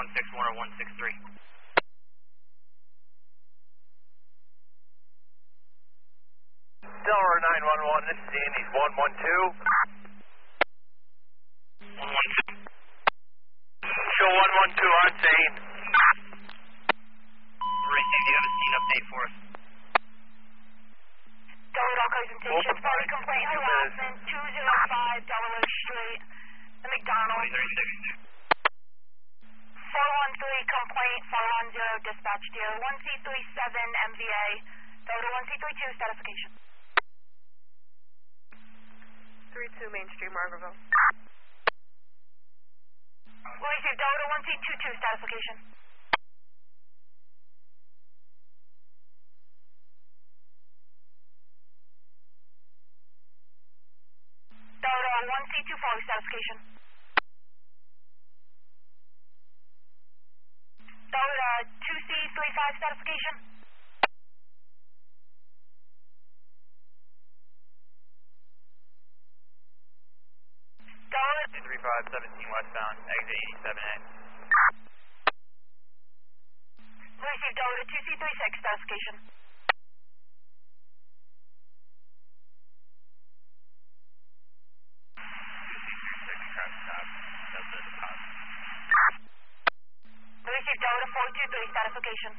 161 or 163. Delaware 911, this is Andy's 112. 112. Show 112 on scene. Received, do you have a scene update for us? Delaware presentation, party complaint harassment, 205 Delaware Street, the McDonald's. 413 complaint, 410 dispatch dear, 1C37 MVA, Delaware 1C32 statification. 32 Main Street, Margaretville. Received Delaware 1C22 statification. Delaware 1C24 statification. Delaware 2C35 statification. Delaware 235, 17 westbound, exit 87A. Received Delaware 2C36 statification. Received Delaware 423 statification.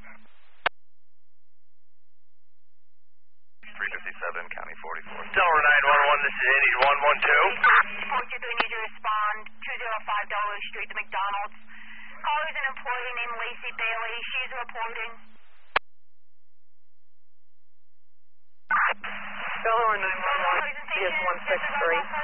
357, County 44. Delaware 911, this is Andy's 112. 423 needs to respond, 205 Delaware Street, the McDonald's. Caller is an employee named Lacey Bailey. She's reporting. Delaware 911, CS 163.